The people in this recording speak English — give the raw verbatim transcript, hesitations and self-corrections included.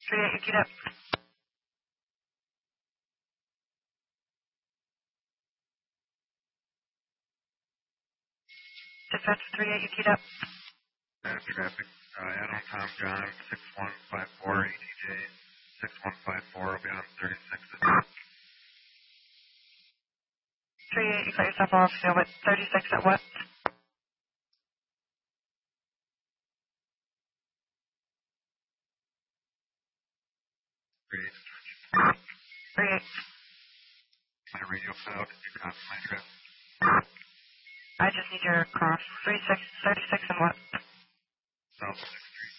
three eight, you keyed up. Dispatch three eight, you keyed up. Uh, traffic, uh, Adam Tom John, six one five four, E T J, six one five four, will be on thirty-six. three eight, you cut yourself off, so what, thirty-six at what? three eight. three eight. My radio failed, could you copy my address? I just need your cross. three six, thirty-six and what? South sixth Street.